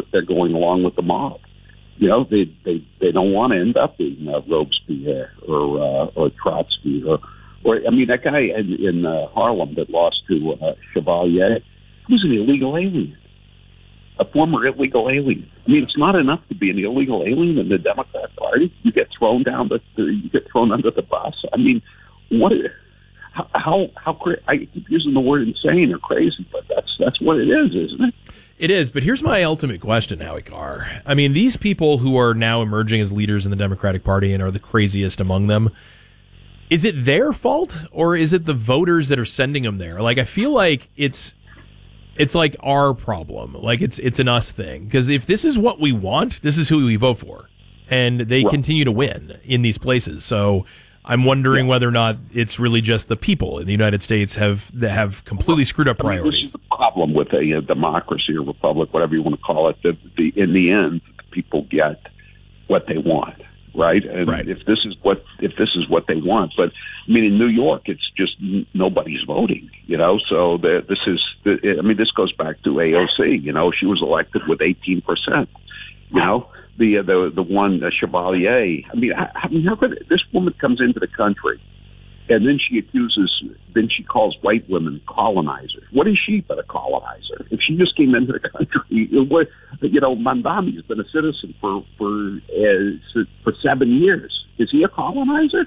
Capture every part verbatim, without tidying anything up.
that they're going along with the mob. You know, they they, they don't want to end up in uh, Robespierre or uh, or Trotsky or or I mean that guy in, in uh, Harlem that lost to uh, Chevalier, he was an illegal alien, a former illegal alien. I mean, it's not enough to be an illegal alien in the Democrat Party. You get thrown down the, you get thrown under the bus. I mean, what? How how, how cra- I keep using the word insane or crazy, but that's that's what it is, isn't it? It is, but here's my ultimate question, Howie Carr. I mean, these people who are now emerging as leaders in the Democratic Party and are the craziest among them, is it their fault or is it the voters that are sending them there? Like, I feel like it's it's like our problem. Like, it's it's an us thing. Because if this is what we want, this is who we vote for. And they right. continue to win in these places. So I'm wondering yeah. whether or not it's really just the people in the United States have that have completely screwed up priorities. I mean, this is the problem with a, a democracy or republic, whatever you want to call it. The, the, in the end, people get what they want, right? And right. if this is what if this is what they want, but I mean, in New York, it's just n- nobody's voting, you know. So the, this is, the, I mean, this goes back to A O C. You know, she was elected with eighteen percent. You know. The, uh, the the one uh, Chevalier. I mean, I, I mean, how could this woman comes into the country, and then she accuses, then she calls white women colonizers. What is she but a colonizer? If she just came into the country, what, you know, Mandami's been a citizen for for uh, for seven years. Is he a colonizer?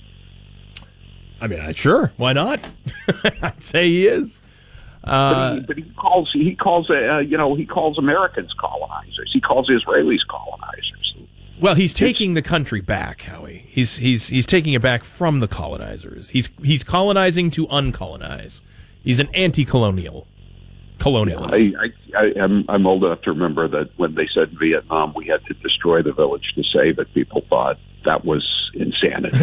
I mean, I, sure, why not? I'd say he is. Uh, but, he, but he calls he calls uh, you know he calls Americans colonizers. He calls Israelis colonizers. Well, he's taking it's, the country back, Howie. He's he's he's taking it back from the colonizers. He's he's colonizing to uncolonize. He's an anti-colonial colonialist. I, I, I I'm I'm old enough to remember that when they said Vietnam, we had to destroy the village to save it. People thought that was insanity.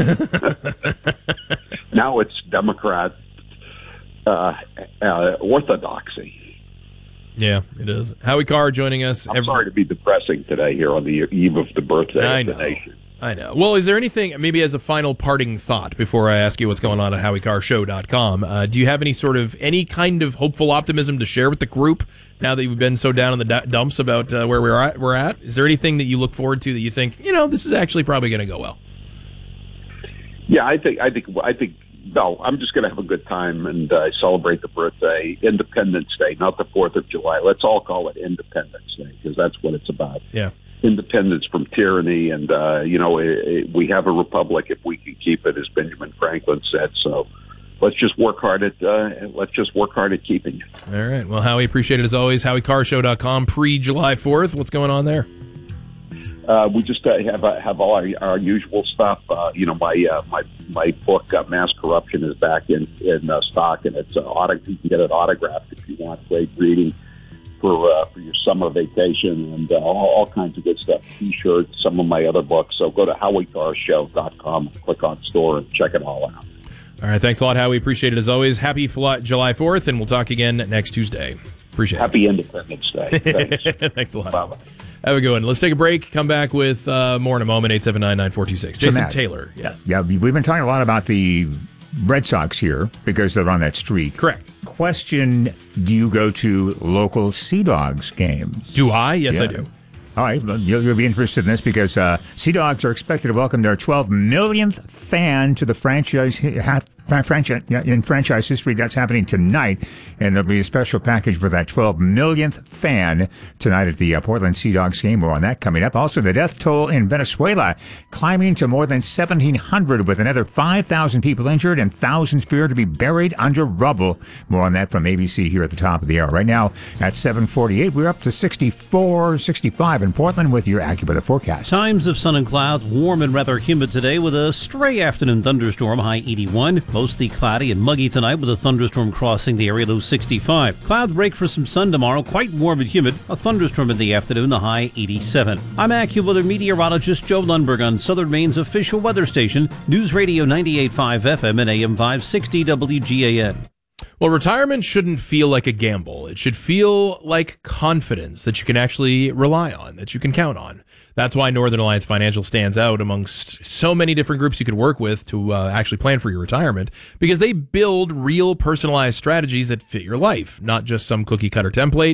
Now it's Democrat. Uh, uh, orthodoxy. Yeah, it is. Howie Carr joining us. I'm every... sorry to be depressing today here on the eve of the birthday I of the know. nation. I know. Well, is there anything, maybe as a final parting thought before I ask you what's going on at howie carr show dot com, uh, do you have any sort of, any kind of hopeful optimism to share with the group now that you've been so down in the d- dumps about uh, where we're at, we're at? Is there anything that you look forward to that you think, you know, this is actually probably going to go well? Yeah, I think, I think, I think, no, I'm just going to have a good time and uh, celebrate the birthday, Independence Day, not the fourth of July. Let's all call it Independence Day because that's what it's about. Yeah. Independence from tyranny. And, uh, you know, it, it, we have a republic if we can keep it, as Benjamin Franklin said. So let's just work hard at, uh, let's just work hard at keeping it. All right. Well, Howie, appreciate it as always. howie carr show dot com, pre-July fourth. What's going on there? Uh, we just uh, have uh, have all our, our usual stuff. Uh, you know, my uh, my my book, uh, Mass Corruption, is back in in uh, stock, and it's uh, auto- you can get it autographed if you want. Great reading for uh, for your summer vacation, and uh, all, all kinds of good stuff. T-shirts, some of my other books. So go to howie carr show dot com, click on store, and check it all out. All right, thanks a lot, Howie. Appreciate it as always. Happy July fourth, and we'll talk again next Tuesday. Appreciate Happy it. Happy Independence Day. Thanks. Thanks a lot. Bye-bye. Have a good one. Let's take a break. Come back with uh, more in a moment. eight seven nine, nine four two six. Jason so Matt, Taylor. Yes. Yeah, we've been talking a lot about the Red Sox here because they're on that streak. Correct. Question, do you go to local Sea Dogs games? Do I? Yes, yeah. I do. All right, you'll, you'll be interested in this because uh, Sea Dogs are expected to welcome their twelve millionth fan to the franchise half, franchise in franchise history. That's happening tonight, and there'll be a special package for that twelve millionth fan tonight at the uh, Portland Sea Dogs game. More on that coming up. Also, the death toll in Venezuela climbing to more than seventeen hundred, with another five thousand people injured and thousands feared to be buried under rubble. More on that from A B C here at the top of the hour. Right now at seven forty-eight, we're up to sixty-four, sixty-five in Portland with your AccuWeather forecast. Times of sun and clouds, warm and rather humid today with a stray afternoon thunderstorm, high eighty-one. Mostly cloudy and muggy tonight with a thunderstorm crossing the area, low sixty-five. Clouds break for some sun tomorrow, quite warm and humid. A thunderstorm in the afternoon, the high eighty-seven. I'm AccuWeather meteorologist Joe Lundberg on Southern Maine's official weather station, News Radio ninety-eight point five F M and A M five sixty W G A N. Well, retirement shouldn't feel like a gamble. It should feel like confidence that you can actually rely on, that you can count on. That's why Northern Alliance Financial stands out amongst so many different groups you could work with to uh, actually plan for your retirement, because they build real personalized strategies that fit your life, not just some cookie cutter template.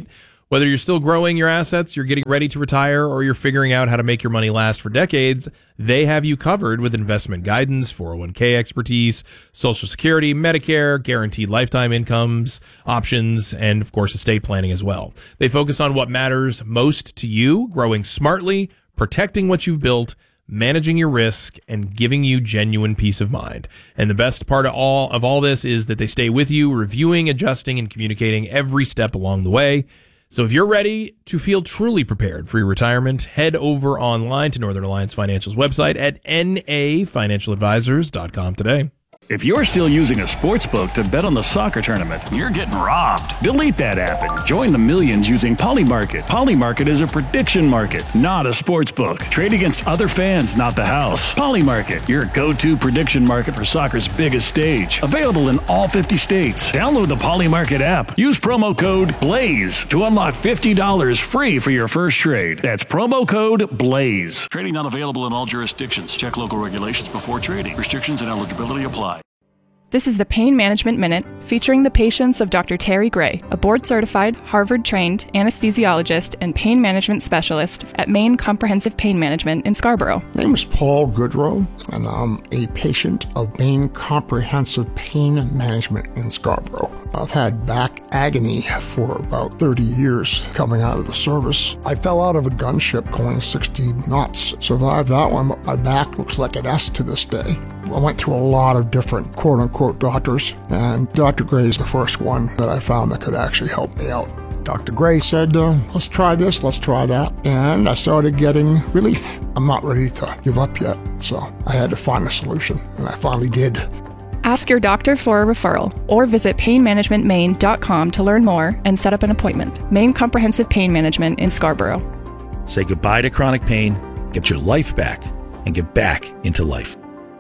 Whether you're still growing your assets, you're getting ready to retire, or you're figuring out how to make your money last for decades, they have you covered with investment guidance, four oh one k expertise, Social Security, Medicare, guaranteed lifetime incomes, options, and, of course, estate planning as well. They focus on what matters most to you, growing smartly, protecting what you've built, managing your risk, and giving you genuine peace of mind. And the best part of all of all this is that they stay with you, reviewing, adjusting, and communicating every step along the way. So if you're ready to feel truly prepared for your retirement, head over online to Northern Alliance Financial's website at N A financial advisors dot com today. If you're still using a sports book to bet on the soccer tournament, you're getting robbed. Delete that app and join the millions using Polymarket. Polymarket is a prediction market, not a sports book. Trade against other fans, not the house. Polymarket, your go-to prediction market for soccer's biggest stage. Available in all fifty states. Download the Polymarket app. Use promo code BLAZE to unlock fifty dollars free for your first trade. That's promo code BLAZE. Trading not available in all jurisdictions. Check local regulations before trading. Restrictions and eligibility apply. This is the Pain Management Minute, featuring the patients of Doctor Terry Gray, a board-certified, Harvard-trained anesthesiologist and pain management specialist at Maine Comprehensive Pain Management in Scarborough. My name is Paul Goodrow, and I'm a patient of Maine Comprehensive Pain Management in Scarborough. I've had back agony for about thirty years coming out of the service. I fell out of a gunship going sixty knots. Survived that one, but my back looks like an S to this day. I went through a lot of different quote-unquote doctors, and Doctor Gray is the first one that I found that could actually help me out. Doctor Gray said, uh, let's try this, let's try that, and I started getting relief. I'm not ready to give up yet, so I had to find a solution, and I finally did. Ask your doctor for a referral or visit pain management maine dot com to learn more and set up an appointment. Maine Comprehensive Pain Management in Scarborough. Say goodbye to chronic pain, get your life back, and get back into life.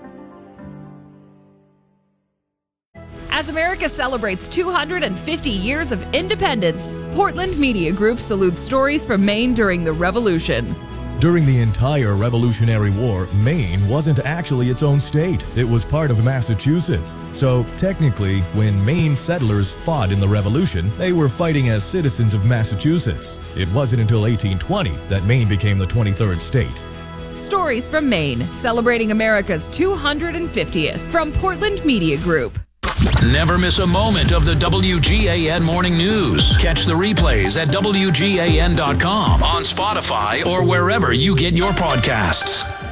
As America celebrates two hundred fifty years of independence, Portland Media Group salutes stories from Maine during the Revolution. During the entire Revolutionary War, Maine wasn't actually its own state. It was part of Massachusetts. So technically, when Maine settlers fought in the Revolution, they were fighting as citizens of Massachusetts. It wasn't until eighteen twenty that Maine became the twenty-third state. Stories from Maine, celebrating America's two hundred fiftieth from Portland Media Group. Never miss a moment of the W G A N Morning News. Catch the replays at W G A N dot com, on Spotify, or wherever you get your podcasts.